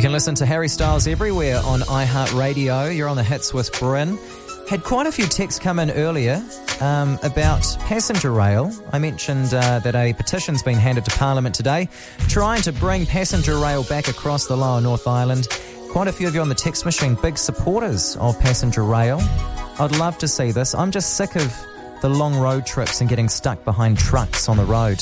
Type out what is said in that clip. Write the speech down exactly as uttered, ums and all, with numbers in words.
You can listen to Harry Styles everywhere on iHeartRadio. You're on the hits with Bryn. Had quite a few texts come in earlier um, about passenger rail. I mentioned uh, that a petition's been handed to Parliament today trying to bring passenger rail back across the lower North Island. Quite a few of you on the text machine, big supporters of passenger rail. I'd love to see this. I'm just sick of the long road trips and getting stuck behind trucks on the road.